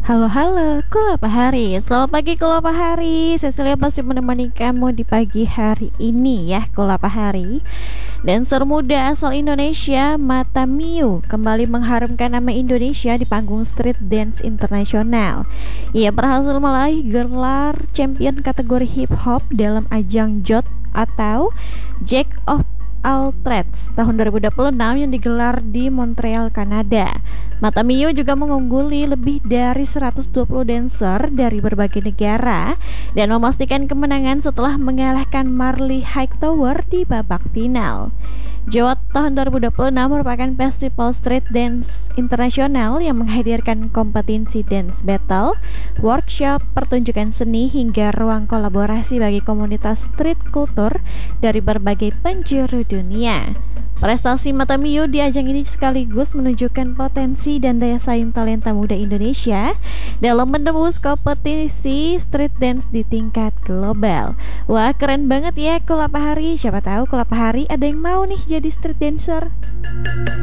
Halo, Kulapa Hari. Selamat pagi Kulapa Hari. Cecilia pasti menemani kamu di pagi hari ini ya, Kulapa Hari. Dancer muda asal Indonesia, Mata Miu, kembali mengharumkan nama Indonesia di panggung street dance internasional. Ia berhasil meraih gelar champion kategori hip hop dalam ajang JOT atau Jack of All Trades tahun 2026 yang digelar di Montreal, Kanada. Mata Mio juga mengungguli lebih dari 120 dancer dari berbagai negara dan memastikan kemenangan setelah mengalahkan Marley Hightower di babak final. JOT tahun 2026 merupakan festival street dance internasional yang menghadirkan kompetisi dance battle, workshop, pertunjukan seni hingga ruang kolaborasi bagi komunitas street culture dari berbagai penjuru dunia. Prestasi Mata Mio di ajang ini sekaligus menunjukkan potensi dan daya saing talenta muda Indonesia dalam menembus kompetisi street dance di tingkat global. Wah, keren banget ya Kulapa Hari. Siapa tahu Kulapa Hari ada yang mau nih jadi street dancer.